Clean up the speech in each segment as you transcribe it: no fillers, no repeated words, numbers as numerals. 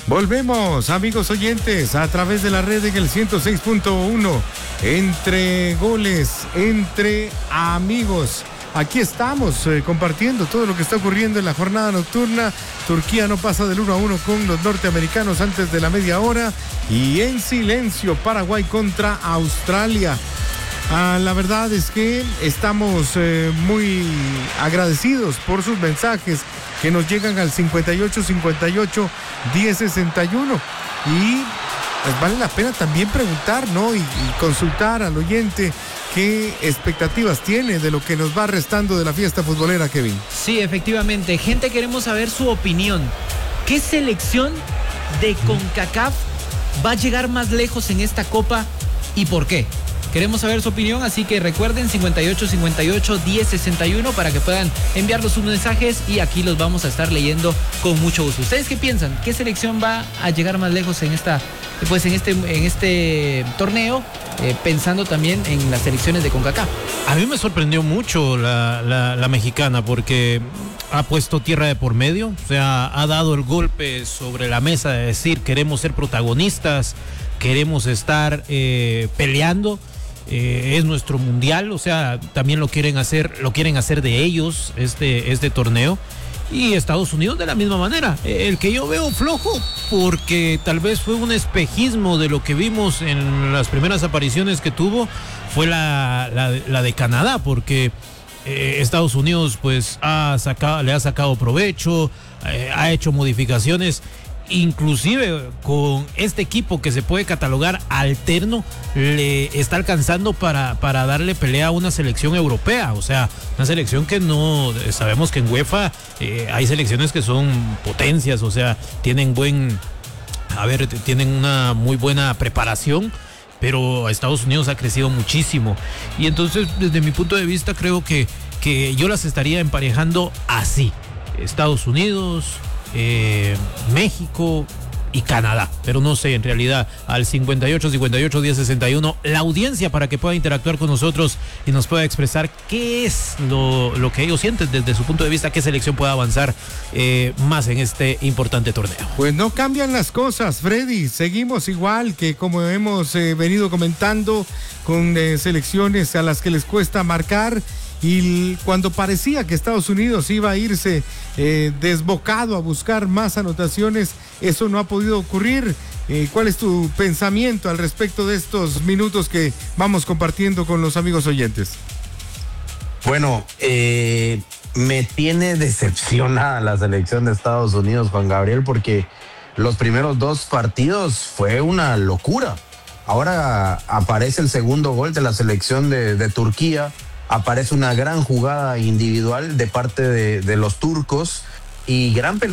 Volvemos, amigos oyentes, a través de la red en el 106.1, entre goles, entre amigos. Aquí estamos compartiendo todo lo que está ocurriendo en la jornada nocturna. Turquía no pasa del 1-1 con los norteamericanos antes de la media hora. Y en silencio, Paraguay contra Australia. La verdad es que estamos muy agradecidos por sus mensajes que nos llegan al 5858-1061. Y pues vale la pena también preguntar, ¿no? Y consultar al oyente qué expectativas tiene de lo que nos va restando de la fiesta futbolera, Kevin. Sí, efectivamente. Gente, queremos saber su opinión. ¿Qué selección de CONCACAF va a llegar más lejos en esta Copa y por qué? Queremos saber su opinión, así que recuerden 5858-1061 para que puedan enviarnos sus mensajes y aquí los vamos a estar leyendo con mucho gusto. ¿Ustedes qué piensan? ¿Qué selección va a llegar más lejos en este torneo? Pensando también en las selecciones de CONCACAF. A mí me sorprendió mucho la mexicana porque ha puesto tierra de por medio, o sea, ha dado el golpe sobre la mesa de decir queremos ser protagonistas, queremos estar peleando. Es nuestro mundial, o sea, también lo quieren hacer de ellos este torneo. Y Estados Unidos de la misma manera. El que yo veo flojo, porque tal vez fue un espejismo de lo que vimos en las primeras apariciones que tuvo, fue la de Canadá, porque Estados Unidos pues le ha sacado provecho, ha hecho modificaciones. Inclusive con este equipo que se puede catalogar alterno, le está alcanzando para darle pelea a una selección europea, o sea, una selección que no, sabemos que en UEFA hay selecciones que son potencias, o sea, tienen una muy buena preparación, pero Estados Unidos ha crecido muchísimo, y entonces desde mi punto de vista creo que yo las estaría emparejando así: Estados Unidos, México y Canadá, pero no sé, en realidad al 5858-1061 la audiencia para que pueda interactuar con nosotros y nos pueda expresar qué es lo que ellos sienten desde su punto de vista, qué selección pueda avanzar más en este importante torneo. Pues no cambian las cosas, Freddy, seguimos igual que como hemos venido comentando, con selecciones a las que les cuesta marcar. Y cuando parecía que Estados Unidos iba a irse desbocado a buscar más anotaciones, eso no ha podido ocurrir. ¿Cuál es tu pensamiento al respecto de estos minutos que vamos compartiendo con los amigos oyentes? Bueno, me tiene decepcionada la selección de Estados Unidos, Juan Gabriel, porque los primeros dos partidos fue una locura. Ahora aparece el segundo gol de la selección de Turquía. Aparece una gran jugada individual de parte de los turcos y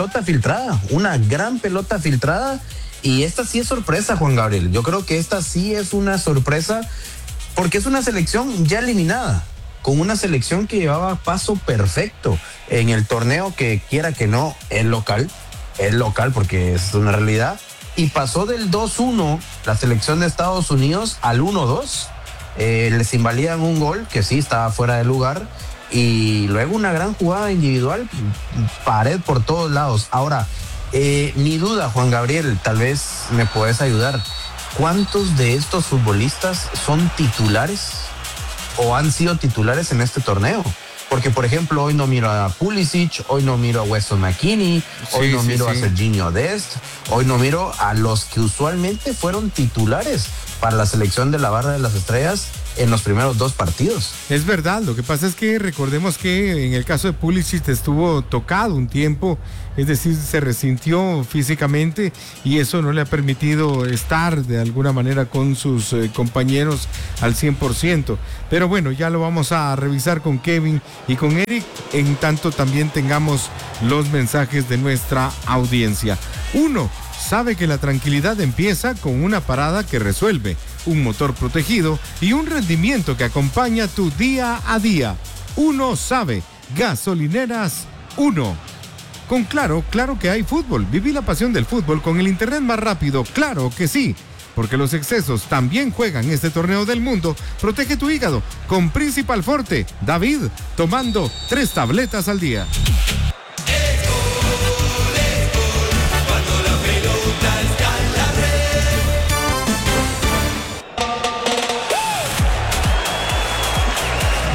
una gran pelota filtrada, y esta sí es sorpresa, Juan Gabriel. Yo creo que esta sí es una sorpresa porque es una selección ya eliminada, con una selección que llevaba paso perfecto en el torneo, que quiera que no, es local porque es una realidad, y pasó del 2-1 la selección de Estados Unidos al 1-2. Les invalidan un gol que sí estaba fuera de lugar, y luego una gran jugada individual, pared por todos lados. Ahora, mi duda, Juan Gabriel, tal vez me puedes ayudar: ¿cuántos de estos futbolistas son titulares o han sido titulares en este torneo? Porque, por ejemplo, hoy no miro a Pulisic, hoy no miro a Weston McKennie, hoy no miro a Serginho Dest, hoy no miro a los que usualmente fueron titulares para la selección de la Barra de las Estrellas en los primeros dos partidos. Es verdad, lo que pasa es que recordemos que en el caso de Pulisic estuvo tocado un tiempo, es decir, se resintió físicamente y eso no le ha permitido estar de alguna manera con sus compañeros al 100%. Pero bueno, ya lo vamos a revisar con Kevin y con Eric, en tanto también tengamos los mensajes de nuestra audiencia. Uno sabe que la tranquilidad empieza con una parada que resuelve, un motor protegido y un rendimiento que acompaña tu día a día. Uno sabe, gasolineras Uno. Con Claro que hay fútbol. Viví la pasión del fútbol con el internet más rápido, claro que sí. Porque los excesos también juegan este torneo del mundo. Protege tu hígado con Principal Forte. David, tomando 3 tabletas al día. Cuando la pelota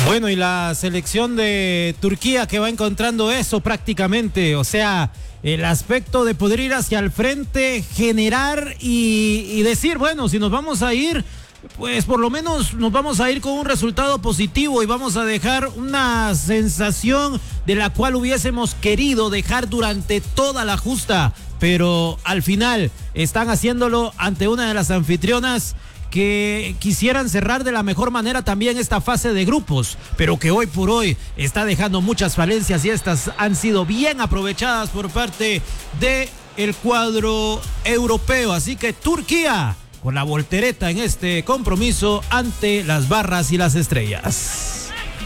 Bueno, y la selección de Turquía que va encontrando eso prácticamente, o sea, el aspecto de poder ir hacia el frente, generar y decir, bueno, si nos vamos a ir, pues por lo menos nos vamos a ir con un resultado positivo y vamos a dejar una sensación de la cual hubiésemos querido dejar durante toda la justa, pero al final están haciéndolo ante una de las anfitrionas que quisieran cerrar de la mejor manera también esta fase de grupos, pero que hoy por hoy está dejando muchas falencias y estas han sido bien aprovechadas por parte del cuadro europeo. Así que Turquía con la voltereta en este compromiso ante las barras y las estrellas.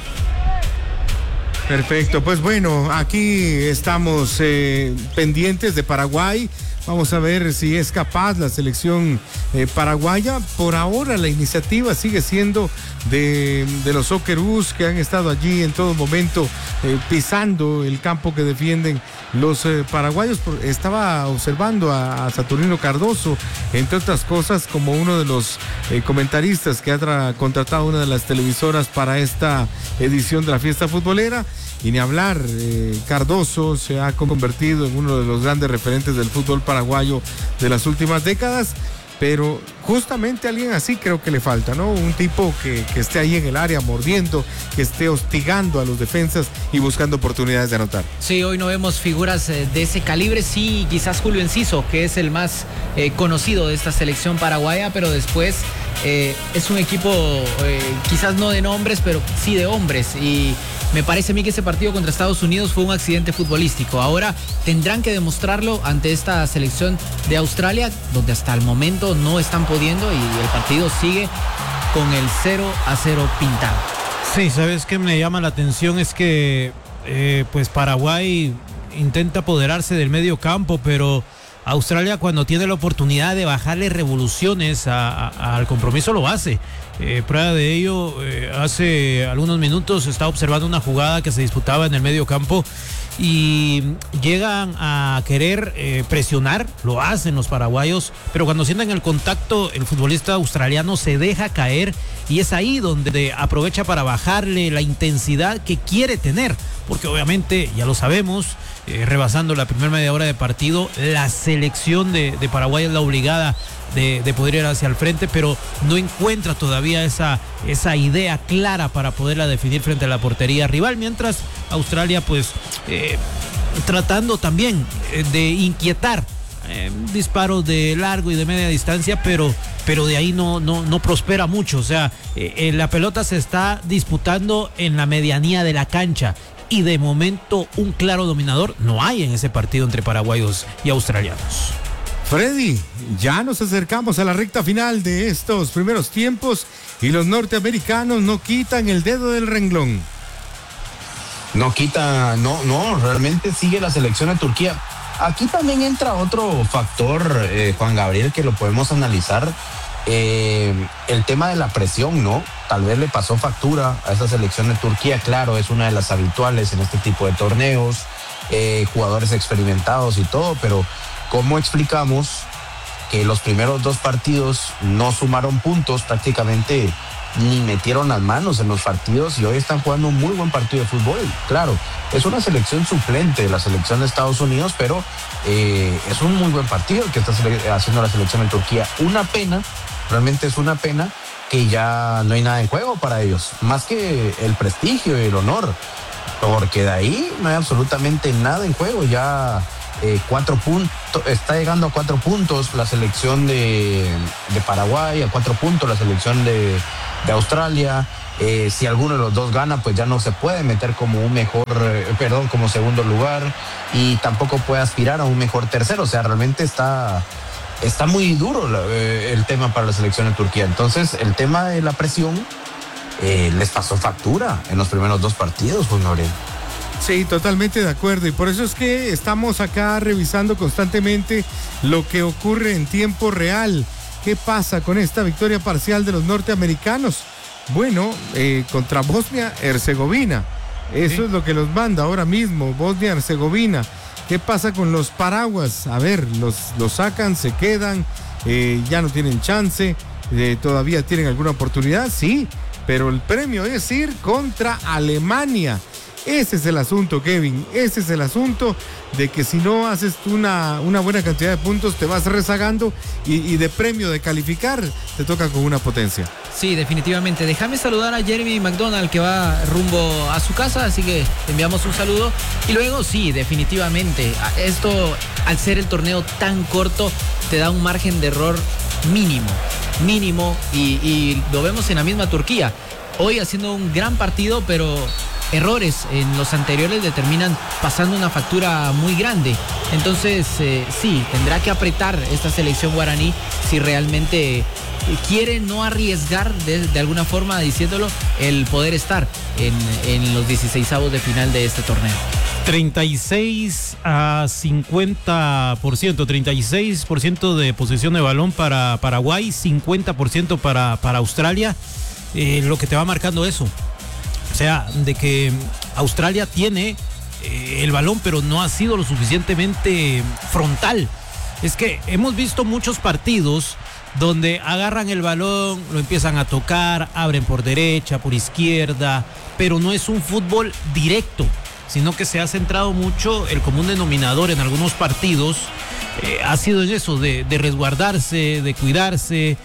Perfecto, pues bueno, aquí estamos pendientes de Paraguay. Vamos a ver si es capaz la selección paraguaya. Por ahora la iniciativa sigue siendo de los Socceroos, que han estado allí en todo momento pisando el campo que defienden los paraguayos. Estaba observando a Saturnino Cardoso, entre otras cosas, como uno de los comentaristas que ha contratado una de las televisoras para esta edición de la fiesta futbolera. Y ni hablar, Cardoso se ha convertido en uno de los grandes referentes del fútbol paraguayo de las últimas décadas, pero justamente alguien así creo que le falta, ¿no? Un tipo que esté ahí en el área mordiendo, que esté hostigando a los defensas y buscando oportunidades de anotar. Sí, hoy no vemos figuras de ese calibre, sí, quizás Julio Enciso, que es el más conocido de esta selección paraguaya, pero después es un equipo quizás no de nombres, pero sí de hombres, y me parece a mí que ese partido contra Estados Unidos fue un accidente futbolístico. Ahora tendrán que demostrarlo ante esta selección de Australia, donde hasta el momento no están pudiendo y el partido sigue con el 0-0 pintado. Sí, ¿sabes qué me llama la atención? Es que pues Paraguay intenta apoderarse del medio campo, pero Australia, cuando tiene la oportunidad de bajarle revoluciones al compromiso, lo hace. Prueba de ello, hace algunos minutos estaba observando una jugada que se disputaba en el medio campo y llegan a querer presionar, lo hacen los paraguayos, pero cuando sientan el contacto, el futbolista australiano se deja caer y es ahí donde aprovecha para bajarle la intensidad que quiere tener, porque obviamente, ya lo sabemos, rebasando la primera media hora de partido, la selección de Paraguay es la obligada de poder ir hacia el frente, pero no encuentra todavía esa idea clara para poderla definir frente a la portería rival, mientras Australia pues tratando también de inquietar disparos de largo y de media distancia, pero de ahí no prospera mucho. O sea, la pelota se está disputando en la medianía de la cancha y de momento un claro dominador no hay en ese partido entre paraguayos y australianos. Freddy, ya nos acercamos a la recta final de estos primeros tiempos y los norteamericanos no quitan el dedo del renglón. No, realmente sigue la selección de Turquía. Aquí también entra otro factor, Juan Gabriel, que lo podemos analizar. El tema de la presión, ¿no? Tal vez le pasó factura a esa selección de Turquía. Claro, es una de las habituales en este tipo de torneos, jugadores experimentados y todo, pero ¿cómo explicamos que los primeros dos partidos no sumaron puntos, prácticamente ni metieron las manos en los partidos, y hoy están jugando un muy buen partido de fútbol? Claro, es una selección suplente, la selección de Estados Unidos, pero es un muy buen partido el que está haciendo la selección de Turquía. Una pena, realmente es una pena que ya no hay nada en juego para ellos, más que el prestigio y el honor, porque de ahí no hay absolutamente nada en juego. Ya 4 puntos, está llegando a 4 puntos la selección de Paraguay, a 4 puntos la selección de Australia. Si alguno de los dos gana, pues ya no se puede meter como como segundo lugar, y tampoco puede aspirar a un mejor tercero. O sea, realmente está muy duro el tema para la selección de Turquía. Entonces, el tema de la presión les pasó factura en los primeros dos partidos, Juan Gabriel. Sí, totalmente de acuerdo, y por eso es que estamos acá revisando constantemente lo que ocurre en tiempo real. ¿Qué pasa con esta victoria parcial de los norteamericanos? Bueno, contra Bosnia-Herzegovina. Eso es lo que los manda ahora mismo, Bosnia-Herzegovina. ¿Qué pasa con los paraguas? A ver, los sacan, se quedan, ya no tienen chance, todavía tienen alguna oportunidad, sí, pero el premio es ir contra Alemania. Ese es el asunto, Kevin, ese es el asunto de que si no haces una buena cantidad de puntos te vas rezagando y de premio de calificar te toca con una potencia. Sí, definitivamente. Déjame saludar a Jeremy McDonald que va rumbo a su casa, así que le enviamos un saludo. Y luego sí, definitivamente, esto al ser el torneo tan corto te da un margen de error mínimo y lo vemos en la misma Turquía. Hoy haciendo un gran partido, pero errores en los anteriores le terminan pasando una factura muy grande. Entonces, sí, tendrá que apretar esta selección guaraní si realmente quiere no arriesgar de alguna forma, diciéndolo, el poder estar en los 16avos de final de este torneo. 36 a 50%, 36% de posesión de balón para Paraguay, 50% para Australia, lo que te va marcando eso. O sea, de que Australia tiene el balón, pero no ha sido lo suficientemente frontal. Es que hemos visto muchos partidos donde agarran el balón, lo empiezan a tocar, abren por derecha, por izquierda, pero no es un fútbol directo, sino que se ha centrado mucho el común denominador en algunos partidos. Ha sido en eso, de resguardarse, de cuidarse,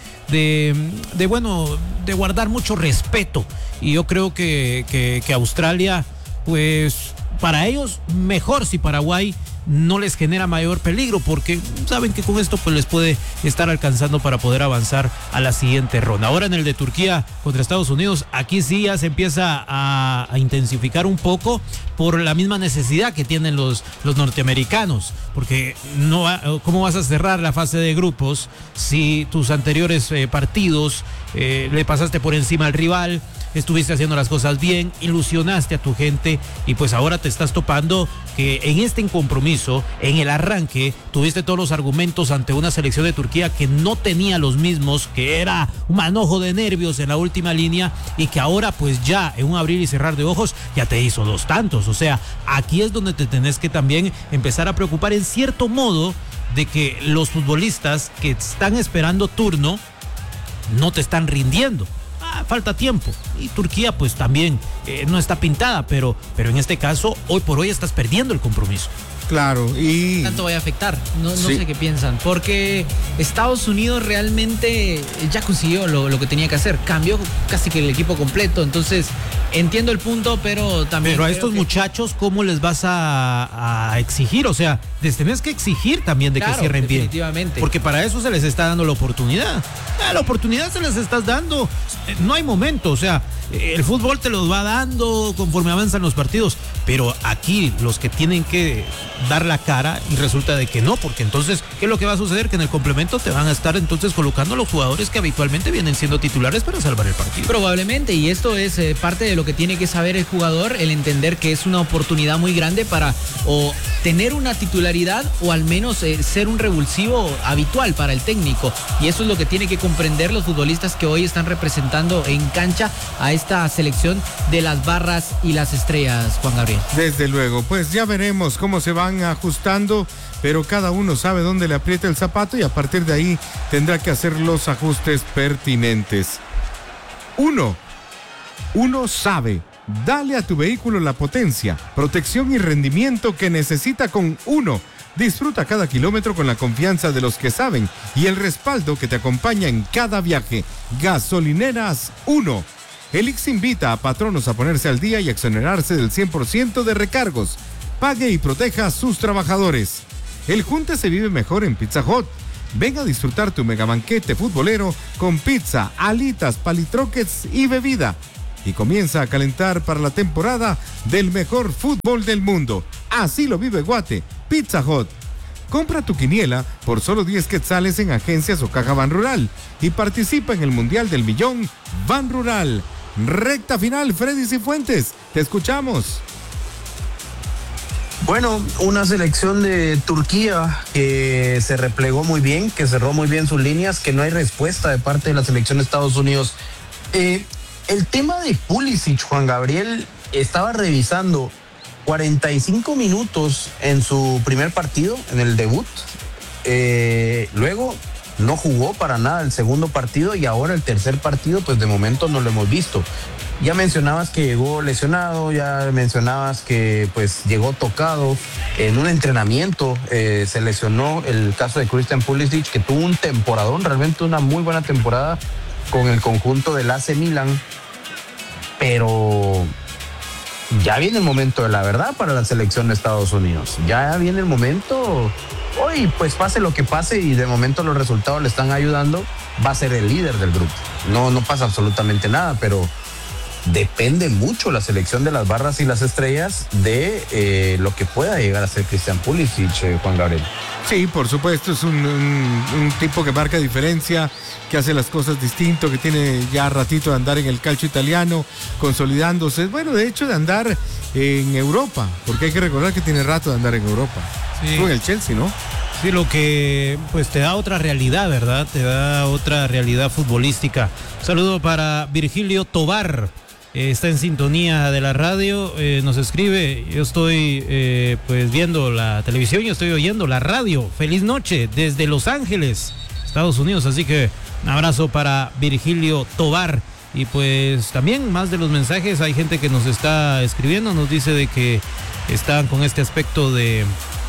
de guardar mucho respeto. Y yo creo que Australia, pues para ellos mejor si Paraguay no les genera mayor peligro, porque saben que con esto pues les puede estar alcanzando para poder avanzar a la siguiente ronda. Ahora en el de Turquía contra Estados Unidos, aquí sí ya se empieza a intensificar un poco por la misma necesidad que tienen los norteamericanos, porque ¿cómo vas a cerrar la fase de grupos si tus anteriores partidos le pasaste por encima al rival? Estuviste haciendo las cosas bien, ilusionaste a tu gente y pues ahora te estás topando que en este compromiso, en el arranque, tuviste todos los argumentos ante una selección de Turquía que no tenía los mismos, que era un manojo de nervios en la última línea y que ahora pues ya en un abrir y cerrar de ojos ya te hizo 2 tantos. O sea, aquí es donde te tenés que también empezar a preocupar en cierto modo de que los futbolistas que están esperando turno no te están rindiendo. Falta tiempo y Turquía pues también no está pintada, pero en este caso hoy por hoy estás perdiendo el compromiso. Claro, y... ¿Tanto vaya a afectar? No sí. sé qué piensan, porque Estados Unidos realmente ya consiguió lo que tenía que hacer, cambió casi que el equipo completo, entonces entiendo el punto, pero también... Pero a estos muchachos, ¿cómo les vas a exigir? O sea, les tenés que exigir también de que cierren bien. Definitivamente. Porque para eso se les está dando la oportunidad. La oportunidad se les estás dando. No hay momento, o sea, el fútbol te los va dando conforme avanzan los partidos, pero aquí los que tienen que dar la cara y resulta de que no, porque entonces, ¿qué es lo que va a suceder? Que en el complemento te van a estar entonces colocando los jugadores que habitualmente vienen siendo titulares para salvar el partido. Probablemente, y esto es parte de lo que tiene que saber el jugador, el entender que es una oportunidad muy grande para o tener una titularidad o al menos ser un revulsivo habitual para el técnico, y eso es lo que tiene que comprender los futbolistas que hoy están representando en cancha a esta selección de las barras y las estrellas, Juan Gabriel. Desde luego, pues ya veremos cómo se van ajustando, pero cada uno sabe dónde le aprieta el zapato y a partir de ahí tendrá que hacer los ajustes pertinentes. Uno sabe. Dale a tu vehículo la potencia, protección y rendimiento que necesita con Uno. Disfruta cada kilómetro con la confianza de los que saben y el respaldo que te acompaña en cada viaje. Gasolineras Uno. Elix invita a patronos a ponerse al día y exonerarse del 100% de recargos. Pague y proteja a sus trabajadores. El junte se vive mejor en Pizza Hut. Ven a disfrutar tu mega banquete futbolero con pizza, alitas, palitroques y bebida. Y comienza a calentar para la temporada del mejor fútbol del mundo. Así lo vive Guate, Pizza Hut. Compra tu quiniela por solo 10 quetzales en agencias o caja Ban Rural y participa en el Mundial del Millón Ban Rural. Recta final, Freddy Cifuentes. Te escuchamos. Bueno, una selección de Turquía que se replegó muy bien, que cerró muy bien sus líneas, que no hay respuesta de parte de la selección de Estados Unidos. El tema de Pulisic, Juan Gabriel, estaba revisando 45 minutos en su primer partido, en el debut. Luego no jugó para nada el segundo partido y ahora el tercer partido, pues de momento no lo hemos visto. Ya mencionabas que llegó lesionado, ya mencionabas que pues llegó tocado en un entrenamiento, se lesionó el caso de Christian Pulisic, que tuvo un temporadón, realmente una muy buena temporada con el conjunto del AC Milan, pero ya viene el momento de la verdad para la selección de Estados Unidos, ya viene el momento, hoy pues pase lo que pase y de momento los resultados le están ayudando, va a ser el líder del grupo, no pasa absolutamente nada, pero depende mucho la selección de las barras y las estrellas de lo que pueda llegar a ser Christian Pulisic, Juan Gabriel. Sí, por supuesto, es un tipo que marca diferencia, que hace las cosas distinto, que tiene ya ratito de andar en el calcio italiano, consolidándose, bueno, de hecho de andar en Europa, porque hay que recordar que tiene rato de andar en Europa. Sí. Estuvo en el Chelsea, ¿no? Sí, lo que pues te da otra realidad, ¿verdad? Te da otra realidad futbolística. Un saludo para Virgilio Tobar. Está en sintonía de la radio, nos escribe, yo estoy pues viendo la televisión, yo estoy oyendo la radio, feliz noche desde Los Ángeles, Estados Unidos, así que un abrazo para Virgilio Tobar. Y pues también más de los mensajes, hay gente que nos está escribiendo, nos dice de que están con este aspecto de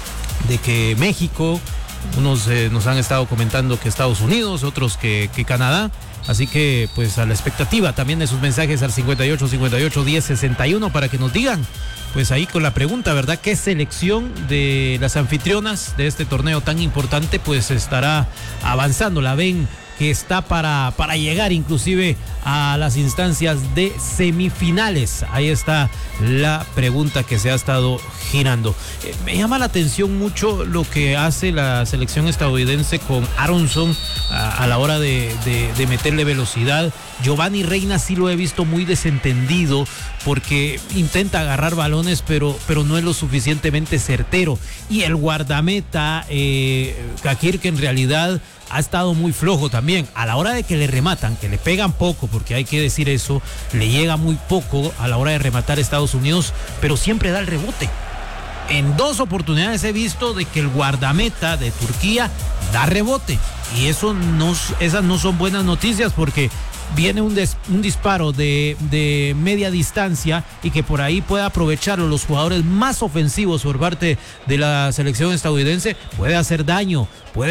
que México, unos nos han estado comentando que Estados Unidos, otros que Canadá. Así que pues a la expectativa también de sus mensajes al 58 58 10 61 para que nos digan, pues ahí con la pregunta, ¿verdad? ¿Qué selección de las anfitrionas de este torneo tan importante pues estará avanzando? ¿La ven que está para llegar inclusive a las instancias de semifinales? Ahí está la pregunta que se ha estado girando. Me llama la atención mucho lo que hace la selección estadounidense con Aronson a la hora de meterle velocidad. Giovanni Reina sí lo he visto muy desentendido porque intenta agarrar balones pero no es lo suficientemente certero. Y el guardameta Kakir, que en realidad ha estado muy flojo también. A la hora de que le rematan, que le pegan poco, porque hay que decir eso, le llega muy poco a la hora de rematar Estados Unidos, pero siempre da el rebote. En 2 oportunidades he visto de que el guardameta de Turquía da rebote. Y esas no son buenas noticias porque viene un disparo de media distancia y que por ahí pueda aprovecharlo los jugadores más ofensivos por parte de la selección estadounidense, puede hacer daño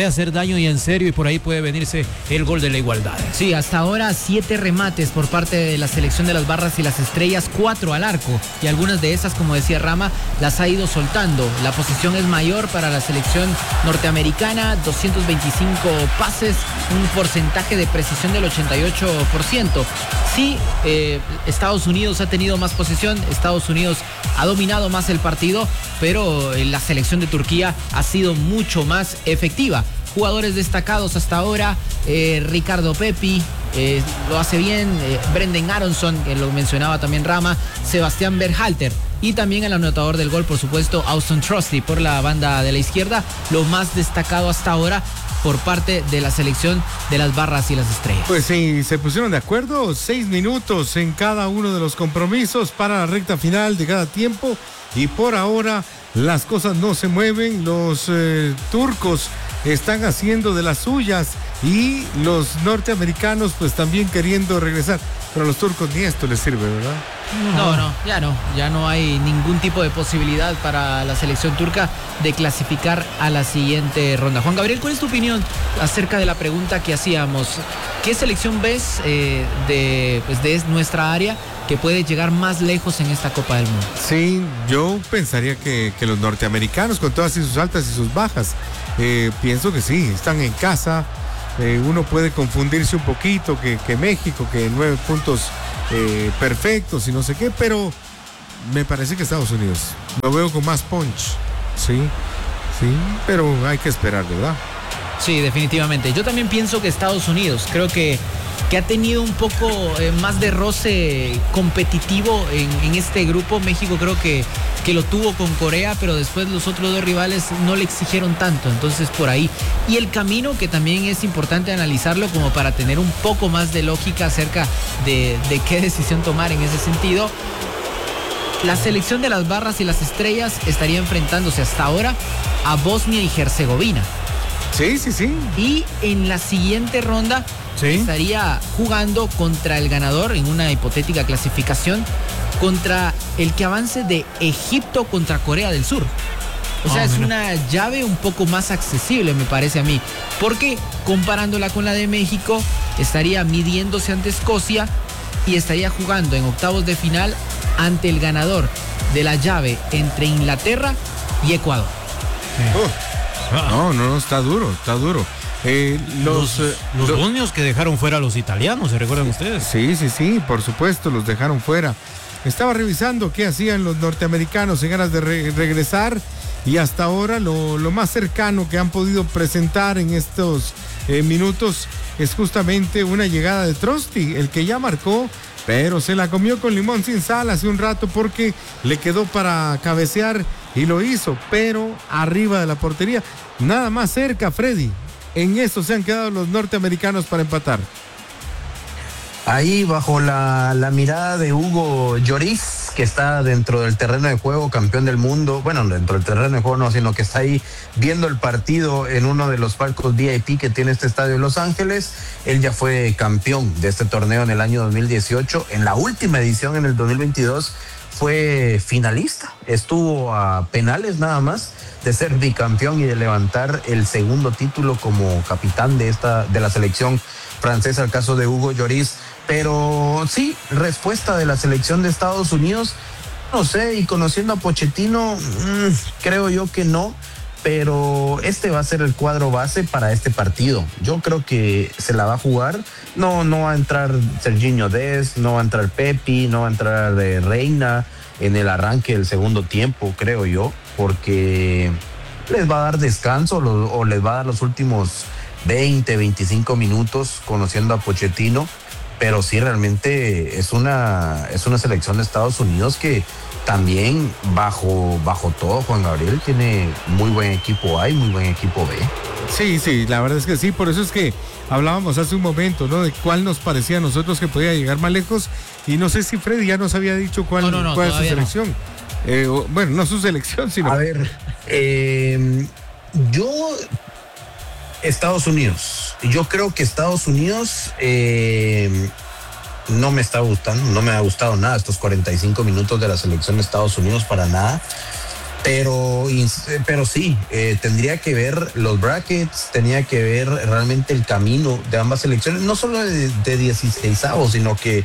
y en serio, y por ahí puede venirse el gol de la igualdad. Sí, hasta ahora 7 remates por parte de la selección de las barras y las estrellas, 4 al arco, y algunas de esas, como decía Rama, las ha ido soltando. La posición es mayor para la selección norteamericana, 225 pases, un porcentaje de precisión del 88%. Sí, Estados Unidos ha tenido más posesión, Estados Unidos ha dominado más el partido, pero la selección de Turquía ha sido mucho más efectiva. Jugadores destacados hasta ahora, Ricardo Pepi, lo hace bien, Brendan Aronson, que lo mencionaba también Rama, Sebastián Berhalter, y también el anotador del gol, por supuesto, Auston Trusty por la banda de la izquierda, lo más destacado hasta ahora por parte de la selección de las barras y las estrellas. Pues sí, se pusieron de acuerdo, 6 minutos en cada uno de los compromisos para la recta final de cada tiempo, y por ahora las cosas no se mueven, los turcos están haciendo de las suyas y los norteamericanos pues también queriendo regresar, pero a los turcos ni esto les sirve, ¿verdad? Ya no hay ningún tipo de posibilidad para la selección turca de clasificar a la siguiente ronda. Juan Gabriel, ¿cuál es tu opinión acerca de la pregunta que hacíamos? ¿Qué selección ves de nuestra área que puede llegar más lejos en esta Copa del Mundo? Sí, yo pensaría que los norteamericanos, con todas sus altas y sus bajas, pienso que sí, están en casa. Uno puede confundirse un poquito que México, que 9 puntos perfectos y no sé qué, pero me parece que Estados Unidos lo veo con más punch, sí, pero hay que esperar, ¿verdad? Sí, definitivamente. Yo también pienso que Estados Unidos, creo que ha tenido un poco más de roce competitivo en este grupo. México creo que lo tuvo con Corea, pero después los otros 2 rivales no le exigieron tanto, entonces por ahí. Y el camino, que también es importante analizarlo como para tener un poco más de lógica acerca de qué decisión tomar en ese sentido. La selección de las barras y las estrellas estaría enfrentándose hasta ahora a Bosnia y Herzegovina. Sí. Y en la siguiente ronda estaría jugando contra el ganador en una hipotética clasificación contra el que avance de Egipto contra Corea del Sur. O sea, es una llave un poco más accesible, me parece a mí. Porque comparándola con la de México, estaría midiéndose ante Escocia y estaría jugando en octavos de final ante el ganador de la llave entre Inglaterra y Ecuador. No, está duro. Los bonios que dejaron fuera a los italianos, ¿se recuerdan ustedes? Sí, por supuesto, los dejaron fuera. Estaba revisando qué hacían los norteamericanos en ganas de regresar y hasta ahora lo más cercano que han podido presentar en estos minutos es justamente una llegada de Trosty, el que ya marcó, pero se la comió con limón sin sal hace un rato porque le quedó para cabecear y lo hizo, pero arriba de la portería, nada más cerca, Freddy. En eso se han quedado los norteamericanos para empatar. Ahí bajo la mirada de Hugo Lloris, que está dentro del terreno de juego, campeón del mundo, bueno, dentro del terreno de juego no, sino que está ahí viendo el partido en uno de los palcos VIP que tiene este estadio de Los Ángeles. Él ya fue campeón de este torneo en el año 2018, en la última edición en el 2022 fue finalista, estuvo a penales nada más de ser bicampeón y de levantar el segundo título como capitán de la selección francesa, el caso de Hugo Lloris. Pero sí, respuesta de la selección de Estados Unidos, no sé, y conociendo a Pochettino, creo yo que no, pero este va a ser el cuadro base para este partido. Yo creo que se la va a jugar, no va a entrar Serginho Dest, no va a entrar Pepi, no va a entrar Reina en el arranque del segundo tiempo, creo yo, porque les va a dar descanso o les va a dar los últimos 20, 25 minutos conociendo a Pochettino. Pero sí, realmente es una selección de Estados Unidos que también bajo todo, Juan Gabriel, tiene muy buen equipo A y muy buen equipo B. Sí, la verdad es que sí, por eso es que hablábamos hace un momento, ¿no? De cuál nos parecía a nosotros que podía llegar más lejos, y no sé si Freddy ya nos había dicho cuál es su selección. Bueno, no su selección, sino... A ver, Estados Unidos. Yo creo que Estados Unidos no me está gustando, no me ha gustado nada estos 45 minutos de la selección de Estados Unidos para nada. Pero sí, tendría que ver los brackets, tenía que ver realmente el camino de ambas selecciones, no solo de 16avos, sino que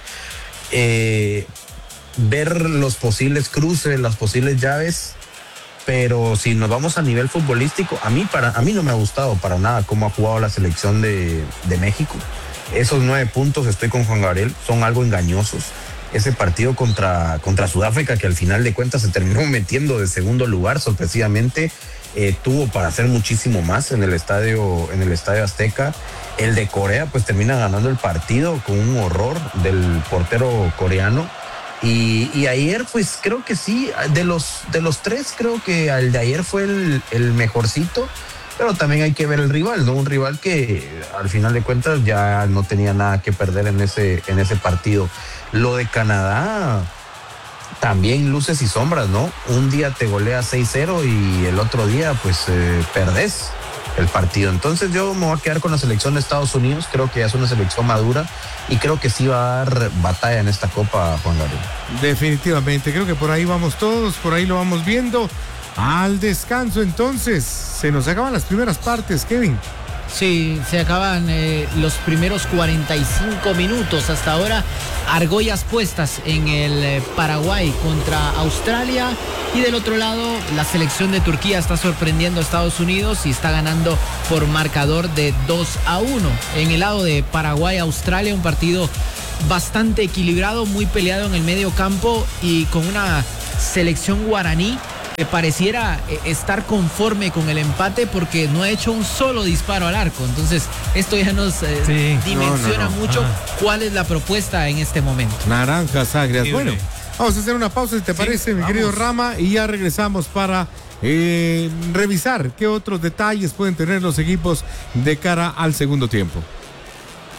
ver los posibles cruces, las posibles llaves. Pero si nos vamos a nivel futbolístico, a mí no me ha gustado para nada cómo ha jugado la selección de México. Esos 9 puntos, estoy con Juan Gabriel, son algo engañosos. Ese partido contra Sudáfrica, que al final de cuentas se terminó metiendo de segundo lugar, sorpresivamente, tuvo para hacer muchísimo más en el estadio Azteca. El de Corea pues termina ganando el partido con un horror del portero coreano. Y ayer, pues creo que sí, de los 3, creo que el de ayer fue el mejorcito, pero también hay que ver el rival, ¿no? Un rival que al final de cuentas ya no tenía nada que perder en ese partido. Lo de Canadá, también luces y sombras, ¿no? Un día te golea 6-0 y el otro día, pues, perdés el partido. Entonces yo me voy a quedar con la selección de Estados Unidos, creo que ya es una selección madura y creo que sí va a dar batalla en esta Copa, Juan Gabriel. Definitivamente, creo que por ahí vamos todos, por ahí lo vamos viendo. Al descanso entonces, se nos acaban las primeras partes, Kevin. Sí, se acaban los primeros 45 minutos. Hasta ahora, argollas puestas en el Paraguay contra Australia. Y del otro lado, la selección de Turquía está sorprendiendo a Estados Unidos y está ganando por marcador de 2-1. En el lado de Paraguay-Australia, un partido bastante equilibrado, muy peleado en el medio campo y con una selección guaraní que pareciera estar conforme con el empate porque no ha hecho un solo disparo al arco. Entonces, esto ya nos dimensiona mucho cuál es la propuesta en este momento. Naranjas agrias. Bueno, vamos a hacer una pausa, si te parece, mi querido Rama, y ya regresamos para revisar qué otros detalles pueden tener los equipos de cara al segundo tiempo.